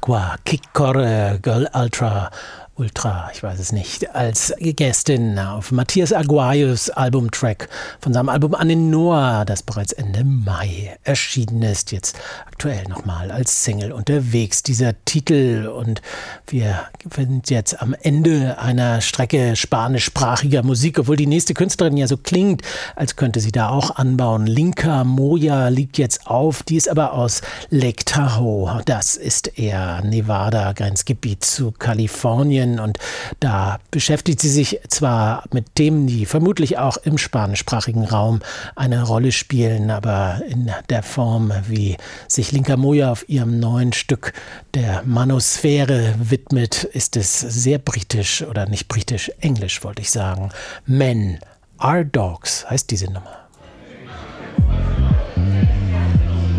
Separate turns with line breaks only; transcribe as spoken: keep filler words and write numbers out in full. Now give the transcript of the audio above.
Aqua, Kikore, Girl Ultra, Ultra, ich weiß es nicht, als Gästin auf Matthias Aguayos Albumtrack von seinem Album Anenoa, das bereits Ende Mai erschienen ist, jetzt aktuell nochmal als Single unterwegs, dieser Titel. Und wir sind jetzt am Ende einer Strecke spanischsprachiger Musik, obwohl die nächste Künstlerin ja so klingt, als könnte sie da auch anbauen. Linka Moya liegt jetzt auf, die ist aber aus Lake Tahoe, das ist eher Nevada, Grenzgebiet zu Kalifornien. Und da beschäftigt sie sich zwar mit Themen, die vermutlich auch im spanischsprachigen Raum eine Rolle spielen, aber in der Form, wie sich Linka Moya auf ihrem neuen Stück der Manosphäre widmet, ist es sehr britisch oder nicht britisch, englisch wollte ich sagen. Men are Dogs heißt diese Nummer.